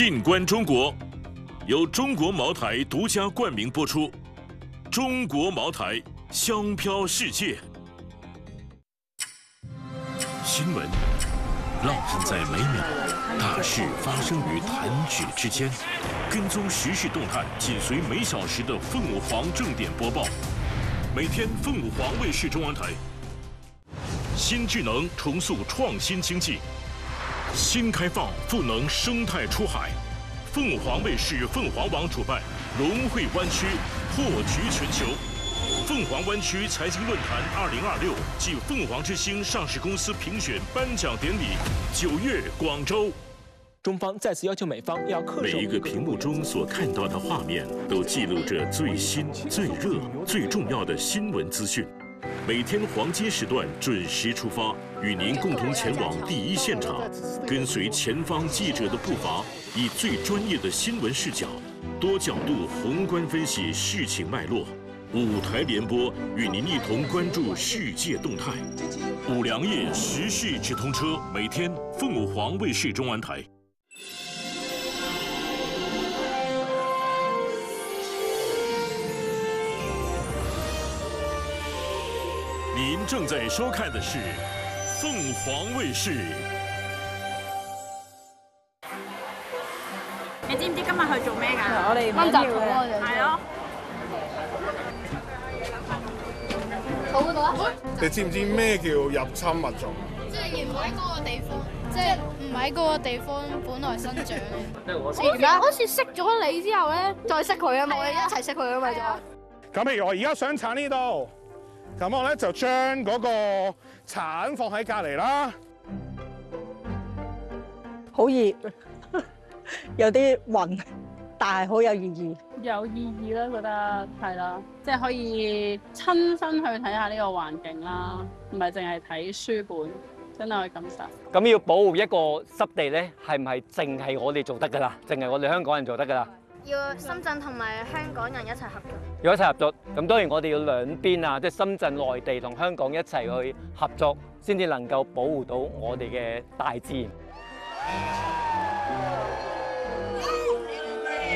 静观中国，由中国茅台独家冠名播出。中国茅台，香飘世界。新闻烙印在每秒，大事发生于弹指之间。跟踪时事动态，紧随每小时的凤舞凰正点播报。每天凤舞凰卫视中文台。新智能重塑创新经济，新开放赋能生态出海。凤凰卫视凤凰网主办龙汇湾区破局全球。凤凰湾区财经论坛2026暨凤凰之星上市公司评选颁奖典礼9月广州。 中方再次要求美方要恪守。 每一个屏幕中所看到的画面，都记录着最新、最热、最重要的新闻资讯。每天黄金时段准时出发，与您共同前往第一现场，跟随前方记者的步伐，以最专业的新闻视角，多角度宏观分析事情脉络。舞台联播，与您一同关注世界动态。五粮液时事直通车，每天凤舞凰卫视中文台。您正在收看的是凤凰卫视。 你知唔知今日去做咩㗎？ 我哋溫習圖啊， 係咯。 好嗰度啊！ 你知唔知咩叫入侵物種？ 即係唔喺嗰個地方，即係唔喺嗰個地方本來生長嘅。好似識咗你之後咧，再識佢啊嘛，我哋一齊識佢啊嘛就。 咁譬如我而家想鏟呢度，咁我咧就將嗰個鏟放喺隔離啦。 好熱，有啲暈，但係好有意義。 有意義啦，覺得係啦，即係可以親身去睇下呢個環境啦，唔係淨係睇書本，真係去感受。 咁要保護一個濕地咧，係唔係淨係我哋做得㗎啦？淨係我哋香港人做得㗎啦？ 要深圳同埋香港人一齊合作。 要一齊合作，咁當然我哋要兩邊啊，即係深圳、內地同香港一齊去合作，先至能夠保護到我哋嘅大自然。